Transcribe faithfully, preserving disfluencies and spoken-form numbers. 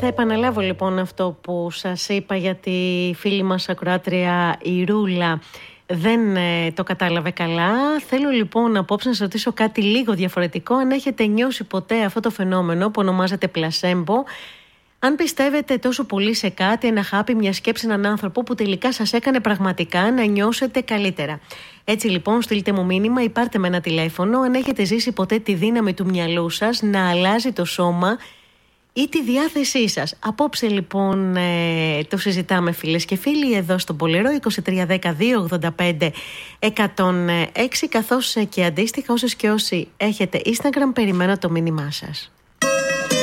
Θα επαναλάβω λοιπόν αυτό που σας είπα για τη φίλη μας ακροάτρια η Ρούλα. Δεν ε, το κατάλαβε καλά. Θέλω λοιπόν απόψε να σας ρωτήσω κάτι λίγο διαφορετικό. Αν έχετε νιώσει ποτέ αυτό το φαινόμενο που ονομάζεται πλασέμπο, αν πιστεύετε τόσο πολύ σε κάτι, ένα χάπι, μια σκέψη, έναν άνθρωπο που τελικά σας έκανε πραγματικά να νιώσετε καλύτερα. Έτσι λοιπόν, στείλτε μου μήνυμα ή πάρτε με ένα τηλέφωνο αν έχετε ζήσει ποτέ τη δύναμη του μυαλού σας να αλλάζει το σώμα ή τη διάθεσή σας. Απόψε λοιπόν ε, το συζητάμε, φίλες και φίλοι, εδώ στο Πολερό είκοσι τρία δέκα δύο ογδόντα πέντε εκατόν έξι, καθώς και αντίστοιχα όσες και όσοι έχετε Instagram, περιμένω το μήνυμά σας.